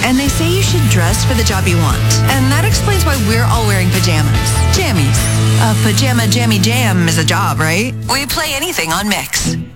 and they say you should dress for the job you want. And that explains why we're all wearing pajamas. Jammies. A pajama jammy jam is a job, right? We play anything on Mix.